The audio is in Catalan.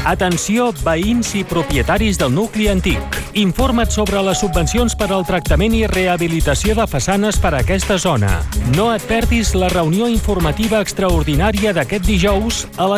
Atenció, veïns i propietaris del nucli antic. Informa't sobre les subvencions per al tractament i rehabilitació de façanes per a aquesta zona. No et perdis la reunió informativa extraordinària d'aquest dijous a les